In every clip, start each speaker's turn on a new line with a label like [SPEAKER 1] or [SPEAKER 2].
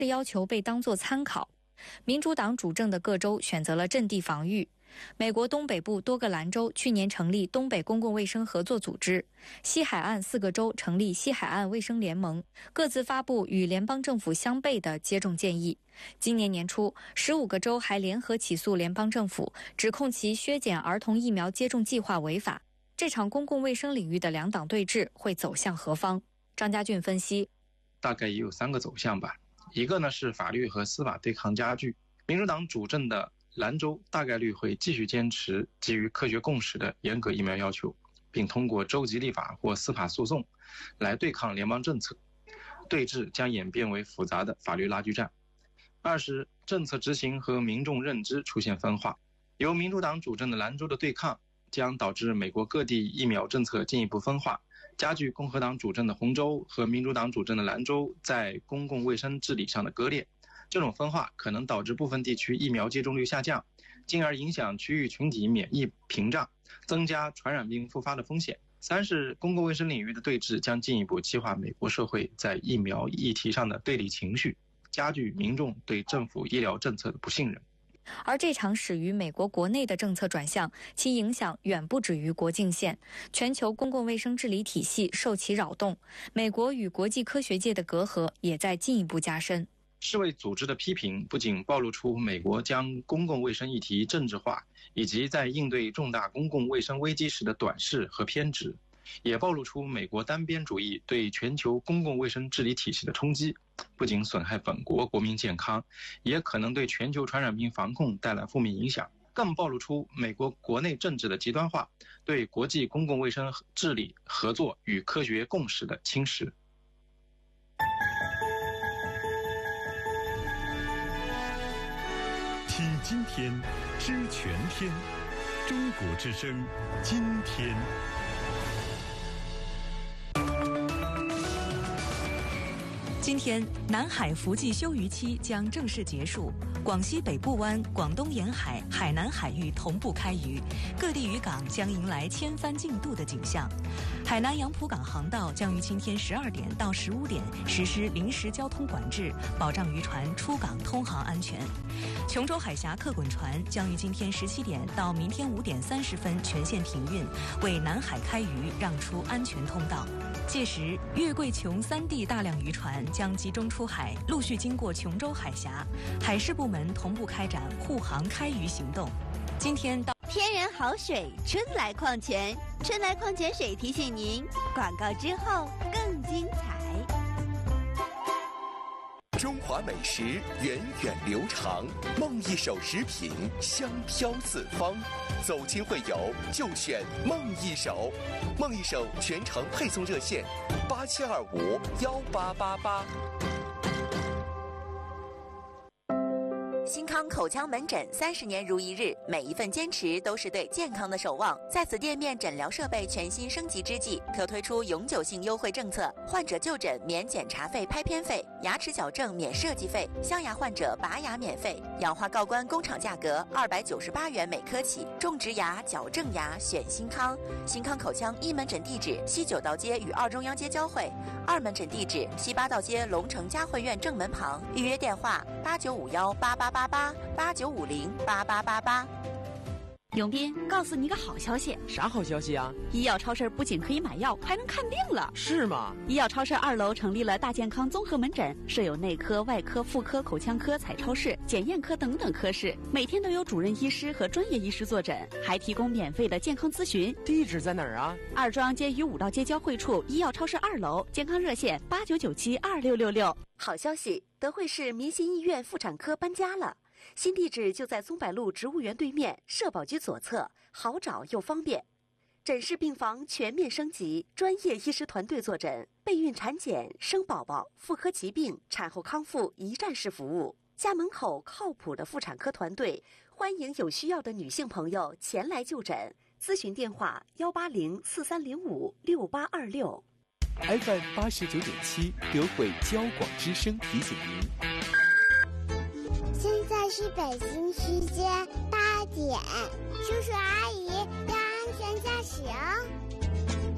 [SPEAKER 1] 的要求被当作参考。民主党主政的各州选择了阵地防御。美国东北部多个兰州去年成立东北公共卫生合作组织，西海岸4个州成立西海岸卫生联盟，各自发布与联邦政府相悖的接种建议。今年年初，15个州还联合起诉联邦政府，指控其削减儿童疫苗接种计划违法。这场公共卫生领域的两党对峙会走向何方？张家俊分析，
[SPEAKER 2] 大概也有3个走向吧。一个呢是法律和司法对抗加剧，民主党主政的兰州大概率会继续坚持基于科学共识的严格疫苗要求，并通过州级立法或司法诉讼来对抗联邦政策，对峙将演变为复杂的法律拉锯战。二是政策执行和民众认知出现分化，由民主党主政的兰州的对抗将导致美国各地疫苗政策进一步分化，加剧共和党主政的红州和民主党主政的兰州在公共卫生治理上的割裂。这种分化可能导致部分地区疫苗接种率下降，进而影响区域群体免疫屏障，增加传染病复发的风险。三是公共卫生领域的对峙将进一步激化美国社会在疫苗议题上的对立情绪，加剧民众对政府医疗政策的不信任。
[SPEAKER 1] 而这场始于美国国内的政策转向，其影响远不止于国境线，全球公共卫生治理体系受其扰动，美国与国际科学界的隔阂也在进一步加深。
[SPEAKER 2] 世卫组织的批评不仅暴露出美国将公共卫生议题政治化，以及在应对重大公共卫生危机时的短视和偏执，也暴露出美国单边主义对全球公共卫生治理体系的冲击，不仅损害本国国民健康，也可能对全球传染病防控带来负面影响，更暴露出美国国内政治的极端化对国际公共卫生治理合作与科学共识的侵蚀。
[SPEAKER 3] 听今天，知全天，中国之声，今天。
[SPEAKER 4] 今天，南海伏季休渔期将正式结束，广西北部湾、广东沿海、海南海域同步开渔，各地渔港将迎来千帆竞渡的景象。海南杨浦港航道将于今天12点到15点实施临时交通管制，保障渔船出港通航安全。琼州海峡客滚船将于今天17点到明天5点30分全线停运，为南海开渔让出安全通道。届时，粤桂琼3地大量渔船将集中出海，陆续经过琼州海峡，海事部门同步开展护航开渔行动。今天到
[SPEAKER 5] 天然好水，春来矿泉，春来矿泉水提醒您，广告之后更精彩。
[SPEAKER 6] 中华美食源远流长，梦一手食品香飘四方。走亲会友就选梦一手，梦一手全程配送热线87251888。
[SPEAKER 7] 新康口腔门诊30年如一日，每一份坚持都是对健康的守望。在此店面诊疗设备全新升级之际，可推出永久性优惠政策：患者就诊免检查费、拍片费；牙齿矫正免设计费；镶牙患者拔牙免费；氧化锆关工厂价格298元每颗起。种植牙、矫正牙选新康。新康口腔一门诊地址西9道街与2中央街交汇，2门诊地址西8道街龙城嘉汇苑正门旁。预约电话8951888889508888。
[SPEAKER 5] 永斌，告诉你个好消息。
[SPEAKER 8] 啥好消息啊？
[SPEAKER 5] 医药超市不仅可以买药，还能看病了。
[SPEAKER 8] 是吗？
[SPEAKER 5] 医药超市2楼成立了大健康综合门诊，设有内科、外科、妇科、口腔科、彩超室、检验科等等科室，每天都有主任医师和专业医师坐诊，还提供免费的健康咨询。
[SPEAKER 8] 地址在哪儿啊
[SPEAKER 5] ？2中央街与5道街交汇处，医药超市2楼，健康热线89972666。
[SPEAKER 7] 好消息，德惠市民心医院妇产科搬家了。新地址就在松柏路植物园对面，社保局左侧，好找又方便。诊室病房全面升级，专业医师团队坐诊，备孕产检、生宝宝、妇科疾病、产后康复一站式服务。家门口靠谱的妇产科团队，欢迎有需要的女性朋友前来就诊。咨询电话18043056826。
[SPEAKER 6] FM 89.7德惠交广之声提醒您。
[SPEAKER 9] 现在是北京时间8点，叔叔阿姨要安全驾驶哦。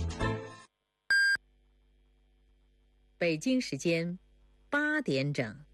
[SPEAKER 10] 北京时间8点整。